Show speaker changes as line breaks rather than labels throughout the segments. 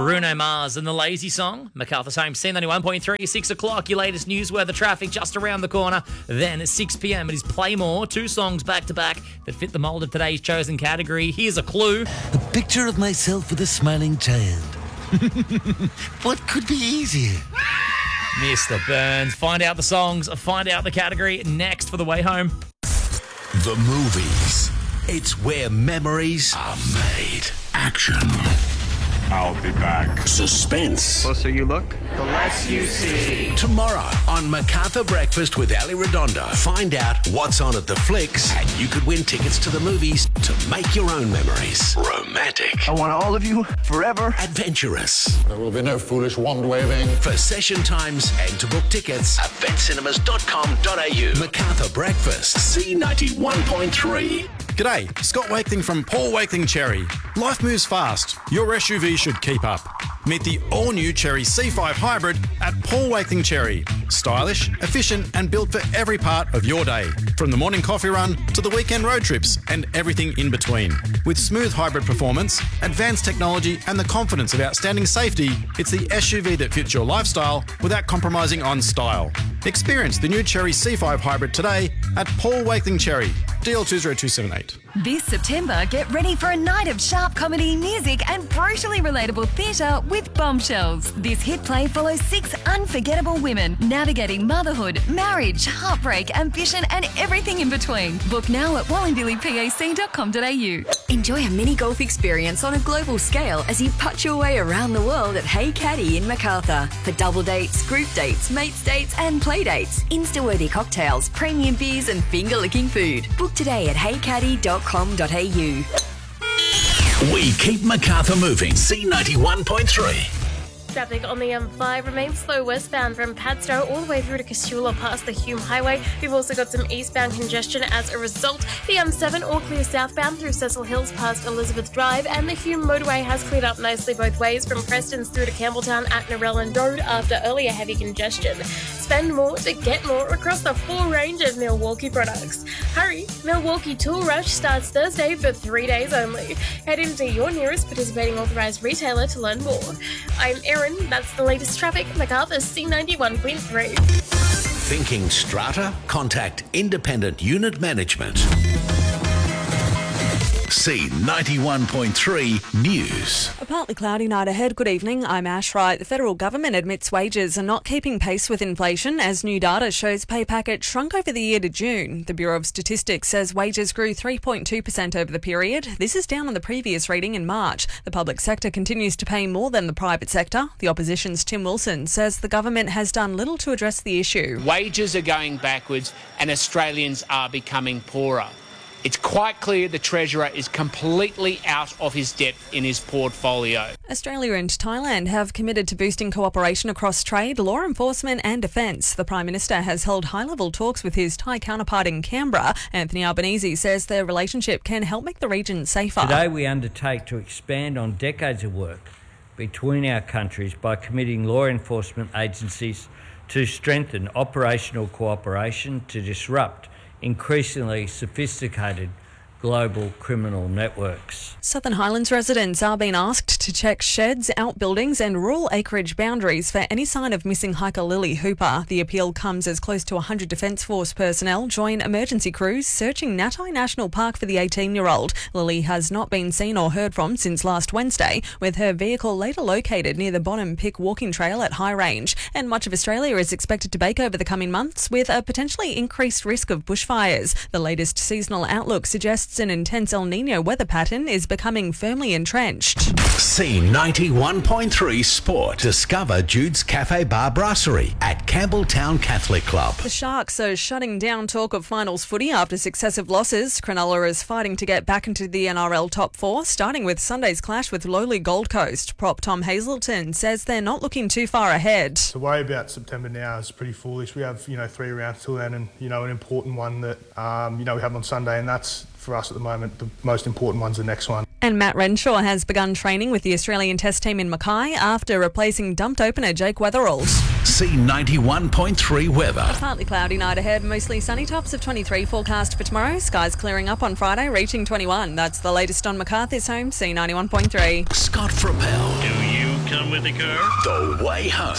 Bruno Mars and the Lazy Song. MacArthur's Home, C91.3, 6 o'clock. Your latest news weather traffic just around the corner. Then at 6 p.m. it is Play More. 2 songs back to back that fit the mould of today's chosen category. Here's a clue.
A picture of myself with a smiling child. What could be easier?
Mr. Burns. Find out the songs, find out the category next for the way home.
The movies. It's where memories are made. Action.
I'll be back.
Suspense.
Closer you look, the less you see.
Tomorrow on MacArthur Breakfast with Ali Redondo. Find out what's on at the flicks, and you could win tickets to the movies to make your own memories. Romantic.
I want all of you forever.
Adventurous.
There will be no foolish wand waving.
For session times and to book tickets, eventcinemas.com.au. MacArthur Breakfast, C91.3.
G'day, Scott Wakeling from Paul Wakeling Cherry. Life moves fast. Your SUV should keep up. Meet the all-new Cherry C5 Hybrid at Paul Wakeling Cherry. Stylish, efficient and built for every part of your day. From the morning coffee run to the weekend road trips and everything in between. With smooth hybrid performance, advanced technology and the confidence of outstanding safety, it's the SUV that fits your lifestyle without compromising on style. Experience the new Cherry C5 Hybrid today at Paul Wakeling Cherry. DL20278.
This September, get ready for a night of sharp comedy, music and brutally relatable theatre with Bombshells. This hit play follows 6 unforgettable women navigating motherhood, marriage, heartbreak, ambition and everything in between. Book now at wallinbillypac.com.au.
Enjoy a mini golf experience on a global scale as you putt your way around the world at Hey Caddy in MacArthur. For double dates, group dates, mates dates and play dates, Insta-worthy cocktails, premium beers and finger-licking food. Book today at heycaddy.com.au.
We keep MacArthur moving. C91.3.
Traffic on the M5 remains slow westbound from Padstow all the way through to Casula past the Hume Highway. We've also got some eastbound congestion as a result. The M7 all clear southbound through Cecil Hills past Elizabeth Drive, and the Hume motorway has cleared up nicely both ways from Prestons through to Campbelltown at Narellan Road after earlier heavy congestion. Spend more to get more across the full range of Milwaukee products. Hurry, Milwaukee Tool Rush starts Thursday for 3 days only. Head into your nearest participating authorised retailer to learn more. I'm Erin, that's the latest traffic, MacArthur C91.3.
Thinking strata? Contact Independent Unit Management. C91.3 News.
A partly cloudy night ahead. Good evening, I'm Ash Wright. The federal government admits wages are not keeping pace with inflation as new data shows pay packet shrunk over the year to June. The Bureau of Statistics says wages grew 3.2% over the period. This is down on the previous reading in March. The public sector continues to pay more than the private sector. The opposition's Tim Wilson says the government has done little to address the issue.
Wages are going backwards and Australians are becoming poorer. It's quite clear the Treasurer is completely out of his depth in his portfolio.
Australia and Thailand have committed to boosting cooperation across trade, law enforcement and defence. The Prime Minister has held high-level talks with his Thai counterpart in Canberra. Anthony Albanese says their relationship can help make the region safer.
Today we undertake to expand on decades of work between our countries by committing law enforcement agencies to strengthen operational cooperation to disrupt increasingly sophisticated global criminal networks.
Southern Highlands residents are being asked to check sheds, outbuildings and rural acreage boundaries for any sign of missing hiker Lily Hooper. The appeal comes as close to 100 Defence Force personnel join emergency crews searching Natai National Park for the 18-year-old. Lily has not been seen or heard from since last Wednesday, with her vehicle later located near the Bonham Pick walking trail at High Range. And much of Australia is expected to bake over the coming months with a potentially increased risk of bushfires. The latest seasonal outlook suggests an intense El Nino weather pattern is becoming firmly entrenched.
C91.3 Sport. Discover Jude's Cafe Bar Brasserie at Campbelltown Catholic Club.
The Sharks are shutting down talk of finals footy after successive losses. Cronulla is fighting to get back into the NRL top 4, starting with Sunday's clash with lowly Gold Coast. Prop Tom Hazelton says they're not looking too far ahead.
To worry about September now is pretty foolish. We have 3 rounds till then, and an important one that we have on Sunday, and that's for us at the moment the most important one's the next one.
And Matt Renshaw has begun training with the Australian Test team in Mackay after replacing dumped opener Jake Weatherall.
C91.3 weather.
A partly cloudy night ahead, mostly sunny, tops of 23 forecast for tomorrow. Skies clearing up on Friday, reaching 21. That's the latest on MacArthur's Home, C91.3.
Scott Frappel.
Do you come on with the curve.
The Way Home.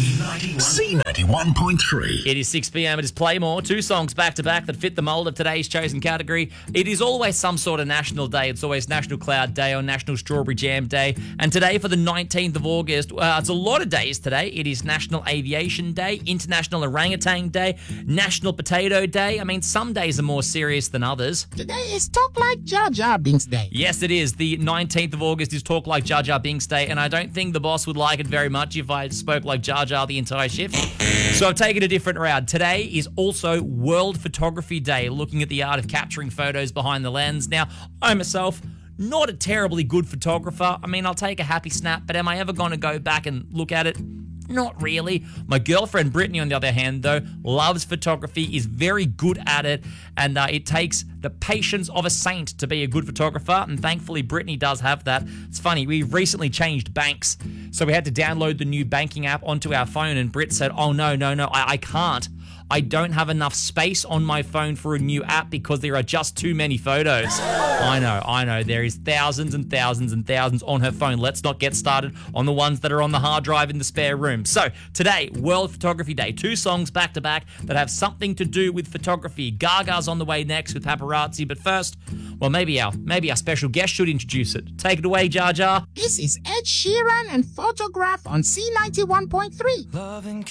C91.3.
It is 6 p.m. It is Playmore. 2 songs back to back that fit the mould of today's chosen category. It is always some sort of national day. It's always National Cloud Day or National Strawberry Jam Day. And today, for the 19th of August, it's a lot of days today. It is National Aviation Day, International Orangutan Day, National Potato Day. I mean, some days are more serious than others.
Today is Talk Like Jar Jar Binks Day.
Yes, it is. The 19th of August is Talk Like Jar Jar Binks Day, and I don't think the boss would like it very much if I spoke like Jar Jar the entire shift. So I've taken a different route. Today is also World Photography Day, looking at the art of capturing photos behind the lens. Now, I myself, not a terribly good photographer. I mean, I'll take a happy snap, but am I ever going to go back and look at it? Not really. My girlfriend Brittany, on the other hand, though, loves photography, is very good at it, and it takes the patience of a saint to be a good photographer, and thankfully Brittany does have that. It's funny, we recently changed banks, so we had to download the new banking app onto our phone, and Britt said, oh, no, I can't. I don't have enough space on my phone for a new app because there are just too many photos. I know. There is thousands and thousands and thousands on her phone. Let's not get started on the ones that are on the hard drive in the spare room. So today, World Photography Day. 2 songs back to back that have something to do with photography. Gaga's on the way next with Paparazzi. But first, well, maybe our special guest should introduce it. Take it away, Jar Jar.
This is Ed Sheeran and Photograph on C91.3.